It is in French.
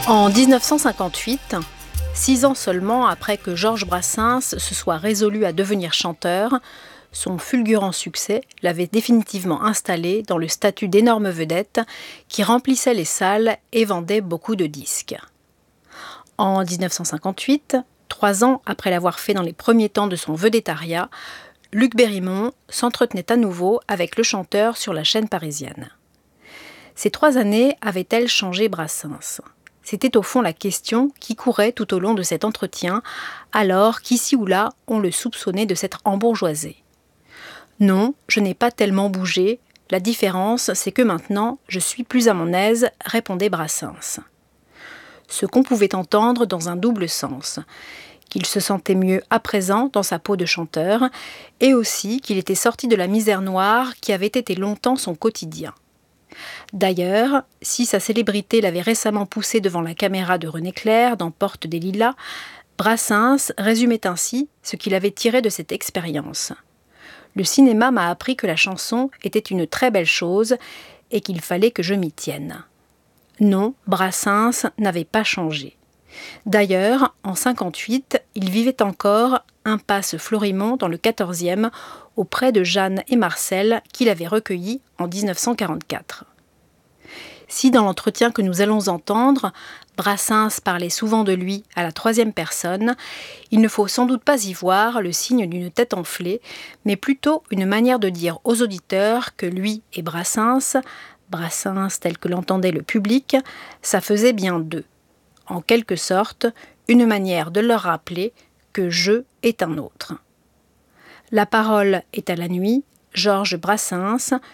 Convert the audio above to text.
En 1958, 6 ans seulement après que Georges Brassens se soit résolu à devenir chanteur, son fulgurant succès l'avait définitivement installé dans le statut d'énorme vedette qui remplissait les salles et vendait beaucoup de disques. En 1958, 3 ans après l'avoir fait dans les premiers temps de son vedettariat, Luc Berrymont s'entretenait à nouveau avec le chanteur sur la chaîne parisienne. Ces 3 années avaient-elles changé Brassens ? C'était au fond la question qui courait tout au long de cet entretien, alors qu'ici ou là, on le soupçonnait de s'être embourgeoisé. « Non, je n'ai pas tellement bougé. La différence, c'est que maintenant, je suis plus à mon aise », répondait Brassens. Ce qu'on pouvait entendre dans un double sens, qu'il se sentait mieux à présent dans sa peau de chanteur, et aussi qu'il était sorti de la misère noire qui avait été longtemps son quotidien. D'ailleurs, si sa célébrité l'avait récemment poussé devant la caméra de René Clair dans Porte des Lilas, Brassens résumait ainsi ce qu'il avait tiré de cette expérience. « Le cinéma m'a appris que la chanson était une très belle chose et qu'il fallait que je m'y tienne. » Non, Brassens n'avait pas changé. D'ailleurs, en 1958, il vivait encore impasse Florimond dans le 14e, auprès de Jeanne et Marcel, qu'il avait recueillis en 1944. Si dans l'entretien que nous allons entendre, Brassens parlait souvent de lui à la 3e personne, il ne faut sans doute pas y voir le signe d'une tête enflée, mais plutôt une manière de dire aux auditeurs que lui et Brassens tel que l'entendait le public, ça faisait bien deux. En quelque sorte, une manière de leur rappeler que je est un autre. La parole est à la nuit, Georges Brassens,